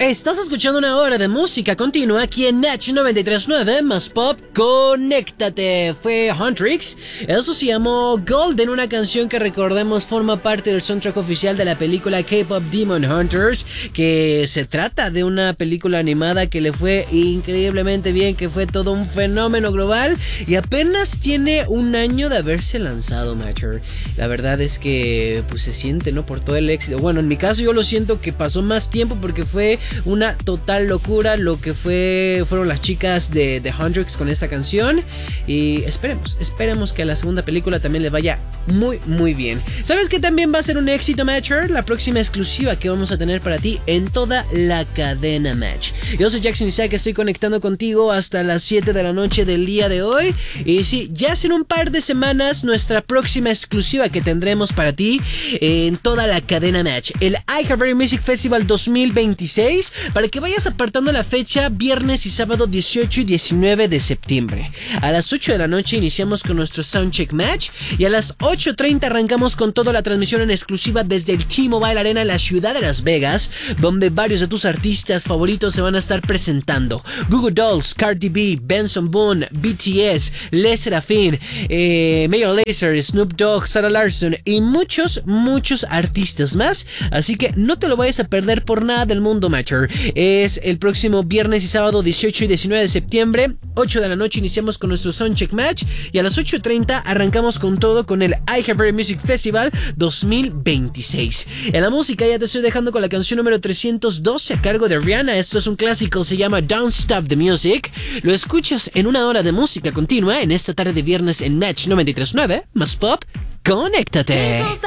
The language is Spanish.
Estás escuchando una hora de música continua aquí en Natch 93.9 más Pop. Conéctate. Fue Huntrix. Eso se llamó Golden, una canción que recordemos forma parte del soundtrack oficial de la película K-Pop Demon Hunters, que se trata de una película animada que le fue increíblemente bien, que fue todo un fenómeno global y apenas tiene un año de haberse lanzado, Matcher. La verdad es que pues se siente, ¿no? Por todo el éxito. Bueno, en mi caso yo lo siento que pasó más tiempo porque fue una total locura lo que fueron las chicas de Huntrix con esta canción. Y esperemos que a la segunda película también le vaya muy bien. ¿Sabes qué también va a ser un éxito, Matcher? La próxima exclusiva que vamos a tener para ti en toda la cadena Match. Yo soy Jackson Isaac, estoy conectando contigo hasta las 7 de la noche del día de hoy. Y sí, ya en un par de semanas nuestra próxima exclusiva que tendremos para ti en toda la cadena Match, el iHeartRadio Music Festival 2026, para que vayas apartando la fecha viernes y sábado 18 y 19 de septiembre. A las 8 de la noche iniciamos con nuestro Soundcheck Match y a las 8:30 arrancamos con toda la transmisión en exclusiva desde el T-Mobile Arena en la ciudad de Las Vegas, donde varios de tus artistas favoritos se van a estar presentando. Google Dolls, Cardi B, Benson Boone, BTS, Les Serafin, Major Lazer, Snoop Dogg, Sarah Larson y muchos artistas más. Así que no te lo vayas a perder por nada del mundo, Matcher. Es el próximo viernes y sábado 18 y 19 de septiembre, 8 de la noche iniciamos con nuestro Soundcheck Match y a las 8:30 arrancamos con todo con el iHeartRadio Music Festival 2026. En la música ya te estoy dejando con la canción número 312 a cargo de Rihanna. Esto es un clásico, se llama Don't Stop the Music. Lo escuchas en una hora de música continua en esta tarde de viernes en Natch 93.9 más Pop. Conéctate.